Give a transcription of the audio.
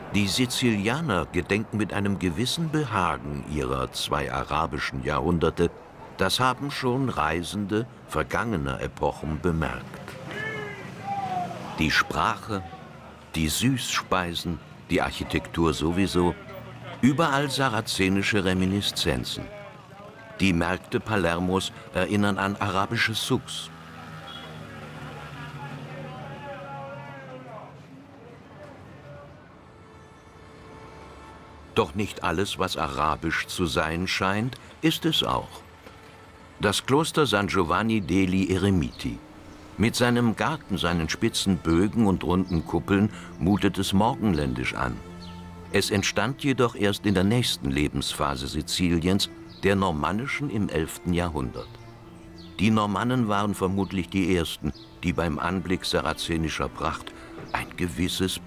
Die Sizilianer gedenken mit einem gewissen Behagen ihrer 2 arabischen Jahrhunderte. Das haben schon Reisende vergangener Epochen bemerkt. Die Sprache, die Süßspeisen, die Architektur sowieso, überall sarazenische Reminiszenzen. Die Märkte Palermos erinnern an arabische Souks. Doch nicht alles, was arabisch zu sein scheint, ist es auch. Das Kloster San Giovanni degli Eremiti. Mit seinem Garten, seinen spitzen Bögen und runden Kuppeln mutet es morgenländisch an. Es entstand jedoch erst in der nächsten Lebensphase Siziliens, der normannischen im 11. Jahrhundert. Die Normannen waren vermutlich die ersten, die beim Anblick sarazenischer Pracht ein gewisses